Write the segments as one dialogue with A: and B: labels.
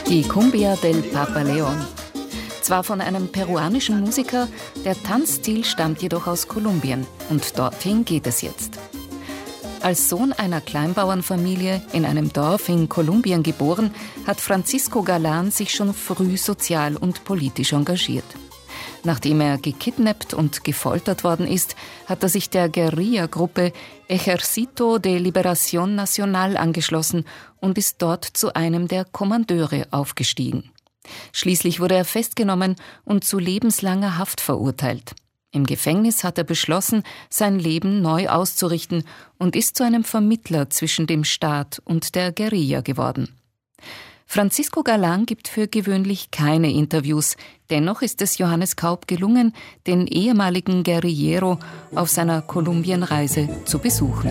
A: Die Cumbia del Papa León. Zwar von einem peruanischen Musiker, der Tanzstil stammt jedoch aus Kolumbien und dorthin geht es jetzt. Als Sohn einer Kleinbauernfamilie in einem Dorf in Kolumbien geboren, hat Francisco Galán sich schon früh sozial und politisch engagiert. Nachdem er gekidnappt und gefoltert worden ist, hat er sich der Guerilla-Gruppe Ejército de Liberación Nacional angeschlossen und ist dort zu einem der Kommandeure aufgestiegen. Schließlich wurde er festgenommen und zu lebenslanger Haft verurteilt. Im Gefängnis hat er beschlossen, sein Leben neu auszurichten und ist zu einem Vermittler zwischen dem Staat und der Guerilla geworden. Francisco Galán gibt für gewöhnlich keine Interviews. Dennoch ist es Johannes Kaup gelungen, den ehemaligen Guerillero auf seiner Kolumbienreise zu besuchen.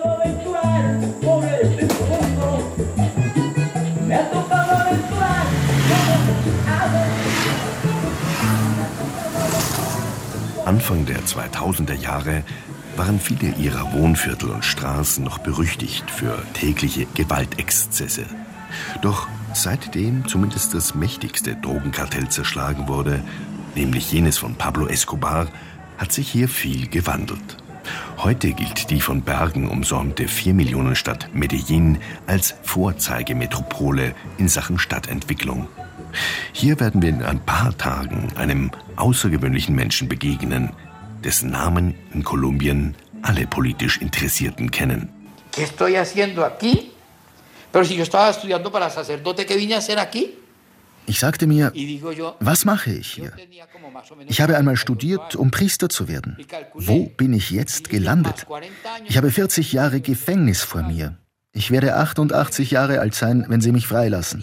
B: Anfang der 2000er Jahre waren viele ihrer Wohnviertel und Straßen noch berüchtigt für tägliche Gewaltexzesse. Doch seitdem zumindest das mächtigste Drogenkartell zerschlagen wurde, nämlich jenes von Pablo Escobar, hat sich hier viel gewandelt. Heute gilt die von Bergen umsäumte 4-Millionen-Stadt Medellín als Vorzeigemetropole in Sachen Stadtentwicklung. Hier werden wir in ein paar Tagen einem außergewöhnlichen Menschen begegnen, dessen Namen in Kolumbien alle politisch Interessierten kennen.
C: ¿Qué estoy haciendo aquí? Pero si yo estaba estudiando para sacerdote, ¿qué vine a hacer aquí?
D: Ich sagte mir, was mache ich hier? Ich habe einmal studiert, um Priester zu werden. Wo bin ich jetzt gelandet? Ich habe 40 Jahre Gefängnis vor mir. Ich werde 88 Jahre alt sein, wenn sie mich freilassen.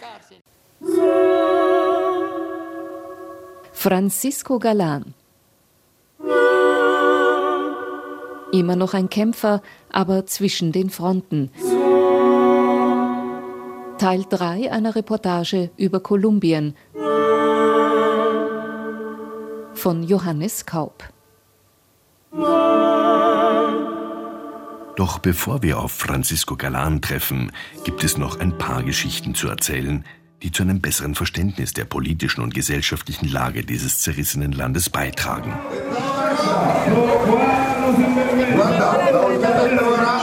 A: Francisco Galán. Immer noch ein Kämpfer, aber zwischen den Fronten. Teil 3 einer Reportage über Kolumbien von Johannes Kaup.
B: Doch bevor wir auf Francisco Galán treffen, gibt es noch ein paar Geschichten zu erzählen, die zu einem besseren Verständnis der politischen und gesellschaftlichen Lage dieses zerrissenen Landes beitragen.